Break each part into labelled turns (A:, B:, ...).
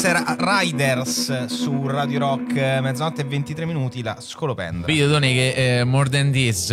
A: Era Riders su Radio Rock, mezzanotte e 23 minuti, la scolopendra.
B: Vedi Tony che More Than This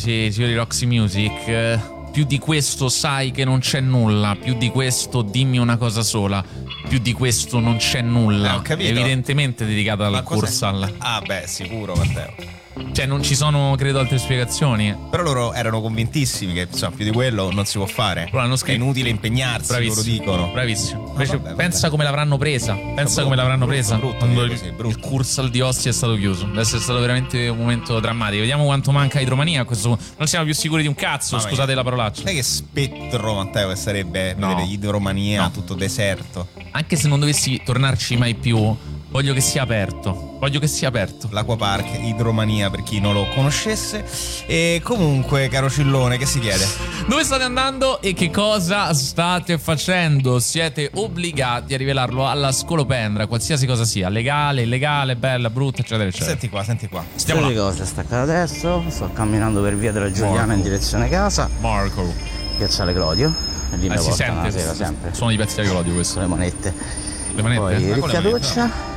B: di Roxy Music, più di questo sai che non c'è nulla, più di questo dimmi una cosa sola, più di questo non c'è nulla.
A: Ho capito.
B: Evidentemente dedicata al Kursal.
A: Ah beh, sicuro, Matteo.
B: Cioè non ci sono, credo, altre spiegazioni.
A: Però loro erano convintissimi che insomma più di quello non si può fare.
B: Però
A: È inutile impegnarsi,
B: bravissimo,
A: loro dicono.
B: Bravissimo. Invece
A: vabbè.
B: Pensa come l'avranno presa. Pensa come l'avranno presa
A: brutto,
B: quando
A: così, brutto.
B: il Kursal di Ostia è stato chiuso. Deve essere stato veramente un momento drammatico. Vediamo quanto manca Idromania a questo punto. Non siamo più sicuri di un cazzo,
A: Mamma
B: scusate
A: mia.
B: la parolaccia.
A: Sai che spettro, Matteo, che sarebbe
B: No.
A: vedere Idromania,
B: No.
A: tutto deserto.
B: Anche se non dovessi tornarci mai più, voglio che sia aperto. Voglio che sia aperto.
A: L'Aquapark, Idromania per chi non lo conoscesse. E comunque, caro Cillone, che si chiede?
B: Dove state andando e che cosa state facendo? Siete obbligati a rivelarlo alla scolopendra, qualsiasi cosa sia, legale, illegale, bella, brutta, eccetera, eccetera.
A: Senti qua, senti qua.
B: Stiamo là.
C: Di cose staccate adesso, sto camminando per via della Giuliana
B: Marco.
C: in direzione casa,
B: Marco.
C: Piazzale Clodio, e lì mi
B: Si
C: portano la
B: sente,
C: sera sempre,
B: sono di pezzi di Clodio questo.
C: con le manette.
B: Le manette?
C: Poi
A: con le
C: ricchia
A: manette,
C: doccia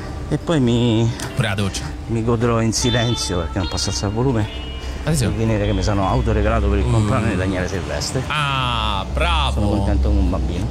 C: e poi mi
B: Pure la doccia.
C: godrò in silenzio perché non posso alzare il volume. Il
B: Attenzione.
C: venire che mi sono autoregalato per il compleanno di Daniele Silvestre.
B: Ah,
C: Sono
B: bravo.
C: contento come un bambino.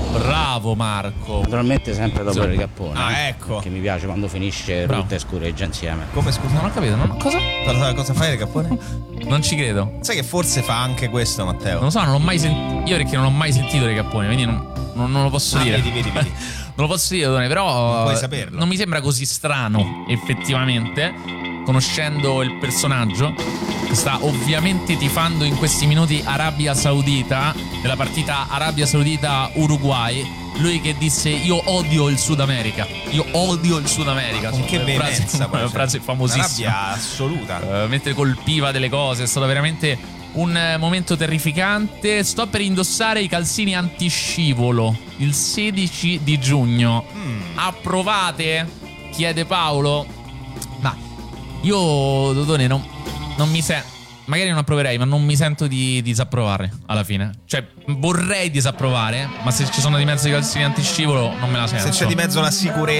B: Bravo Marco.
C: Naturalmente sempre dopo
B: Insomma.
C: il ricappone.
A: Ah, ecco.
C: Che mi piace quando finisce
B: Bravo.
C: Rutta e Scureggia insieme.
A: Come scusa?
B: Non ho capito, cosa?
A: Cosa fai, Recappone?
B: Non ci credo.
A: Sai che forse fa anche questo, Matteo?
B: Non lo so, non l'ho mai sentito. Io perché non ho mai sentito Re Cappone, quindi non lo posso dire.
A: Vedi.
B: Non lo posso dire, Tony, però
A: Non puoi saperlo.
B: non mi sembra così strano, effettivamente, conoscendo il personaggio che sta ovviamente tifando in questi minuti Arabia Saudita, nella partita Arabia Saudita-Uruguay. Lui che disse io odio il Sud America. Io odio il Sud America.
A: Con che veemenza,
B: Una frase famosissima.
A: Una rabbia assoluta.
B: Mentre colpiva delle cose, è stato veramente un momento terrificante. Sto per indossare i calzini antiscivolo il 16 di giugno. Approvate? Chiede Paolo. Ma io, Dodone, non mi sento. Magari non approverei, ma non mi sento di disapprovare alla fine. Cioè, vorrei disapprovare, ma se ci sono di mezzo i calzini antiscivolo non me la sento.
A: Se c'è di mezzo la sicurezza